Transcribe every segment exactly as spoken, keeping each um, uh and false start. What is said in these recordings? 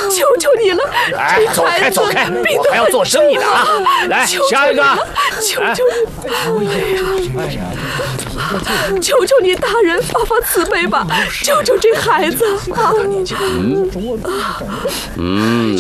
求求你了！ 哎，走开走开，我还要做生意的啊！来，下一个， 求求你！求求你，大人发发慈悲吧！救救这孩子啊！ 嗯嗯。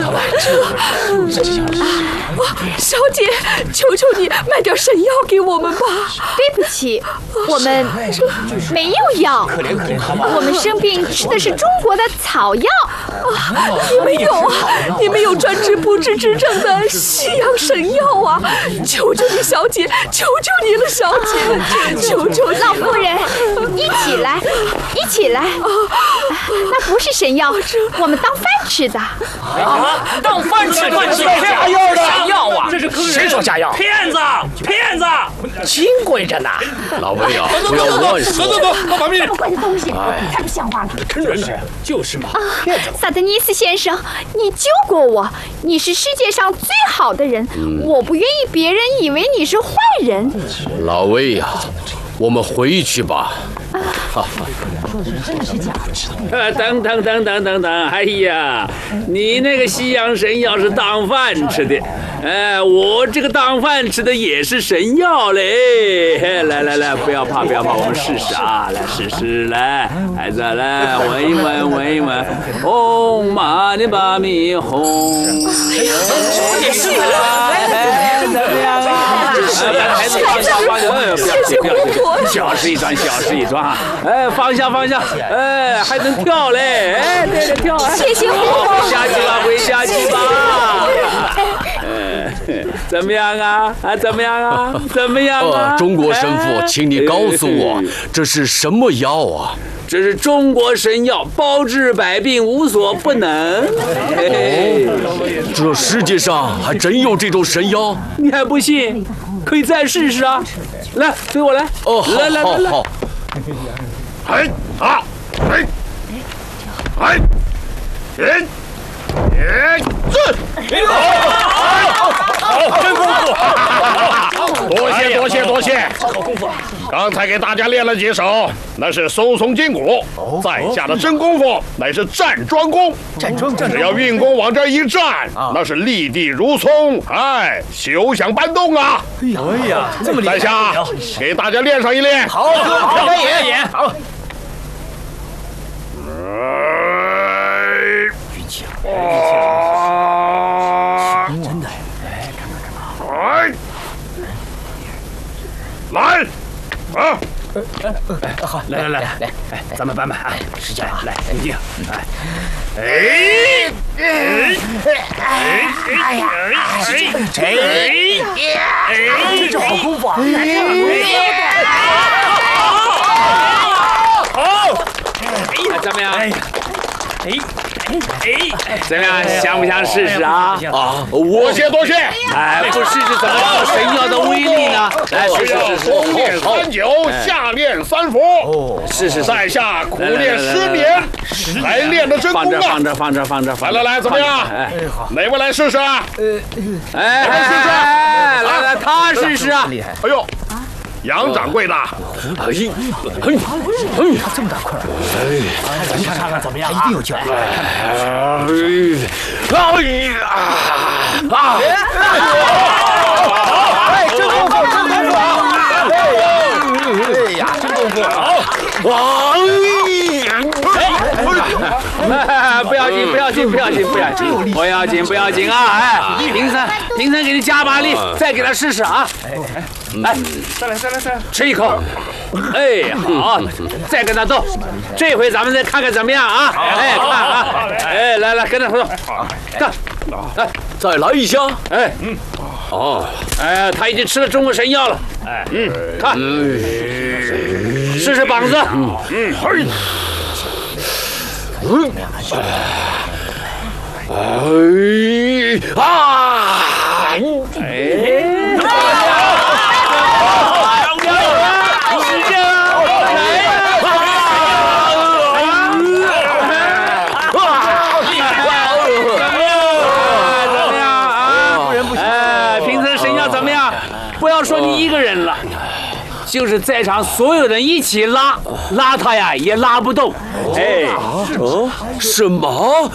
小姐，求求你买点神药给我们吧！ 对不起，我们没有药。我们生病吃的是中国的草药。 啊，你们有啊？你们有专治不治之症的西洋神药啊！求求你，小姐，求求你了，小姐，求求你！ 老夫人，一起来，一起来。那不是神药，我们当饭吃的。 啊，当饭吃的，下药的下药啊！这是坑人！谁说下药？骗子，骗子！金贵着呢。 老魏啊，不要乱说。 走走走，到旁边。 什么鬼的东西？太不像话了！ 坑人是就是嘛。 萨德尼斯先生，你救过我，你是世界上最好的人，嗯、我不愿意别人以为你是坏人。 老魏呀、啊，我们回去吧。 说的是真的是假的？ 等等等等等等！哎呀，你那个西洋神药是当饭吃的，哎，我这个当饭吃的也是神药嘞！来来来，不要怕不要怕，我们试试啊！来试试，来，孩子来闻一闻闻一闻，嗡嘛呢叭咪吽。哎呀，你是来，怎么样啊？孩子放下放下，哎，不要紧不要紧，小事一桩小事一桩。哎，放下放下，哎，还能跳嘞，哎，对着跳， 谢谢我。 回家去吧，回家去吧。哎，怎么样啊？啊，怎么样啊？怎么样啊？ 呃、中国神父，请你告诉我，这是什么药啊？ 这是中国神药，包治百病，无所不能。 哦，这世界上还真有这种神药？ 你还不信？可以再试试啊！来，随我来。 哦，好， 来来来来。 哎啊哎哎哎哎这好好真功夫，多谢多谢多谢，好功夫。刚才给大家练了几手，那是松松筋骨，在下的真功夫乃是站桩功。 站桩， 只要运功往这一站，那是立地如松，哎，休想搬动啊！ 哎呀，这么厉害！ 在下给大家练上一练。 好，好，开演演好。运气好，运气好，真的哎，看看看看， 哎，来，啊！ 好，来来来来，哎，咱们搬搬啊，使劲来，冷静，哎， 哎，哎，哎，哎呀，哎，哎， 这是好功夫啊！ 好， 哎，怎么样？哎， 哎。 哎，怎么样？想不想试试啊？ 啊， 多谢多谢！ 哎，不试试怎么知道神药的威力呢？来，试试试试。 冬练三九，夏练三伏。哦， 试试。 在下苦练十年，才练的真功啊！ 放这，放这，放这，放这。 来来来，怎么样？哎，好，哪位来试试啊？ 呃，哎，来试试。哎，来来，他试试啊！ 厉害！哎呦。杨掌柜的，哎， 嘿，嘿， 他这么大块儿，哎，咱看看看怎么样？他一定有劲儿。 哎啊！ 哎，真功夫，真功夫！哎呀，真功夫！好， 哎，不要紧，不要紧，不要紧，不要紧，不要紧，不要紧啊！哎，平生，平生给你加把力，再给他试试啊！来， 再来，再来，再来， 吃一口。哎，好，再跟他斗。这回咱们再看看怎么样啊？哎，看啊！哎，来来，跟他斗，干！来， 再来一下。 哎，嗯，哦，哎，他已经吃了中国神药了。哎，嗯，看，试试膀子。嗯，嘿。 嗯，哎啊！ 哎。不要说你一个人了，就是在场所有人一起拉，拉他呀也拉不动。哎， 哦，什么？